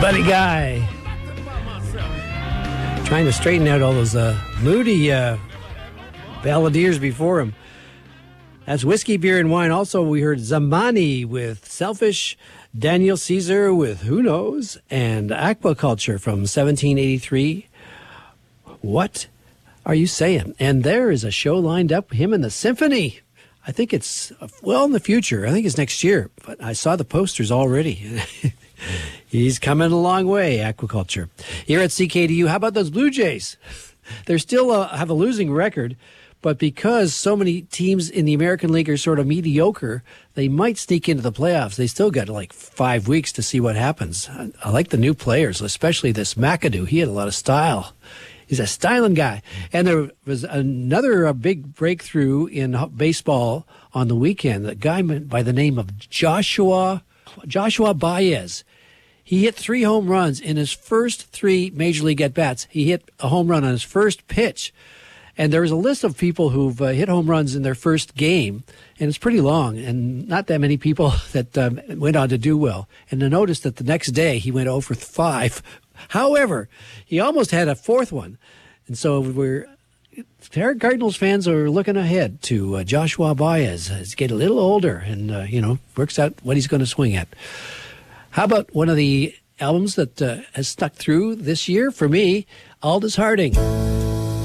Buddy Guy. Trying to straighten out all those moody balladeers before him. That's Whiskey, Beer, and Wine. Also, we heard Zamani with Selfish, Daniel Caesar with Who Knows, and Aquaculture from 1783. What are you saying? And there is a show lined up, him and the Symphony. I think it's well in the future. I think it's next year, but I saw the posters already. He's coming a long way, Aquaculture. Here at CKDU, how about those Blue Jays? They're still have a losing record, but because so many teams in the American League are sort of mediocre, they might sneak into the playoffs. They still got like 5 weeks to see what happens. I like the new players, especially this McAdoo. He had a lot of style. He's a styling guy. And there was another big breakthrough in baseball on the weekend. A guy by the name of Joshua Baez. He hit 3 home runs in his first 3 Major League at-bats. He hit a home run on his first pitch. And there was a list of people who've hit home runs in their first game, and it's pretty long, and not that many people that went on to do well. And I noticed that the next day he went 0 for 5. However, he almost had a 4th one. And so Cardinals fans are looking ahead to Joshua Baez. He's getting a little older and, works out what he's going to swing at. How about one of the albums that has stuck through this year for me, Aldous Harding.